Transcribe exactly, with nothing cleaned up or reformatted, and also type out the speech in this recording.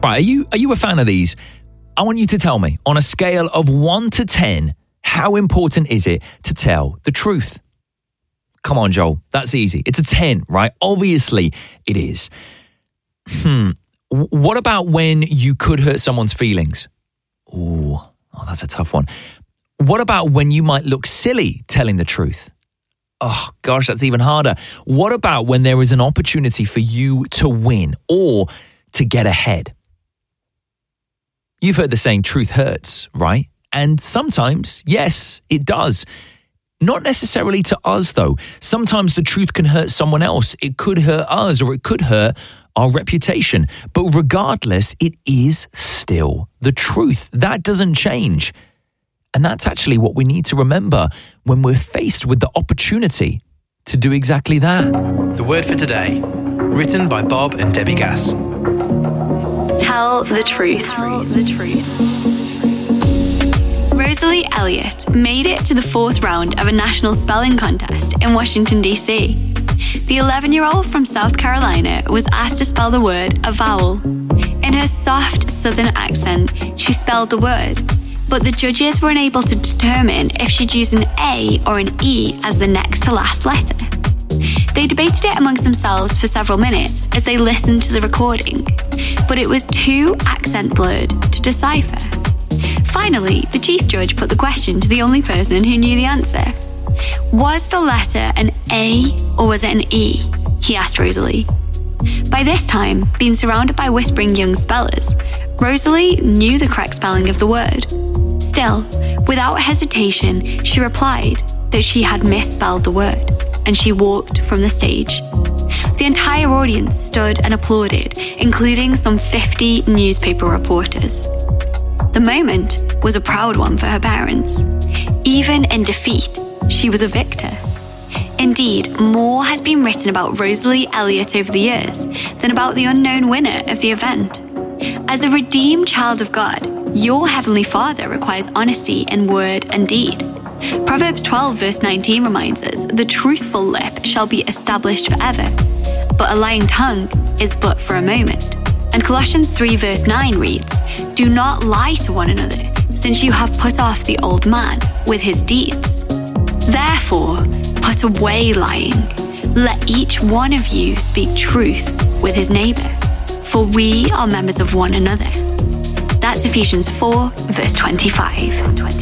Right, are you, are you a fan of these? I want you to tell me, on a scale of one to ten, how important is it to tell the truth? Come on, Joel, that's easy. It's a ten, right? Obviously it is. Hmm. What about when you could hurt someone's feelings? Ooh, oh, that's a tough one. What about when you might look silly telling the truth? Oh, gosh, that's even harder. What about when there is an opportunity for you to win or to get ahead? You've heard the saying, truth hurts, right? And sometimes, yes, it does. Not necessarily to us, though. Sometimes the truth can hurt someone else. It could hurt us, or it could hurt our reputation. But regardless, it is still the truth. That doesn't change. And that's actually what we need to remember when we're faced with the opportunity to do exactly that. The word for today, written by Bob and Debbie Gass. Tell the truth. Tell the truth. Rosalie Elliott made it to the fourth round of a national spelling contest in Washington, D C. The eleven-year-old from South Carolina was asked to spell the word a vowel. In her soft southern accent, she spelled the word, but the judges weren't able to determine if she'd use an A or an E as the next to last letter. They debated it amongst themselves for several minutes as they listened to the recording, but it was too accent blurred to decipher. Finally, the chief judge put the question to the only person who knew the answer. Was the letter an A or was it an E? He asked Rosalie. By this time, being surrounded by whispering young spellers, Rosalie knew the correct spelling of the word. Still, without hesitation, she replied that she had misspelled the word, and she walked from the stage. The entire audience stood and applauded, including some fifty newspaper reporters. The moment was a proud one for her parents. Even in defeat, she was a victor. Indeed, more has been written about Rosalie Elliott over the years than about the unknown winner of the event. As a redeemed child of God, your Heavenly Father requires honesty in word and deed. Proverbs twelve verse nineteen reminds us, the truthful lip shall be established forever, but a lying tongue is but for a moment. And Colossians three verse nine reads, do not lie to one another, since you have put off the old man with his deeds. Therefore, put away lying. Let each one of you speak truth with his neighbor, for we are members of one another. That's Ephesians four verse twenty-five.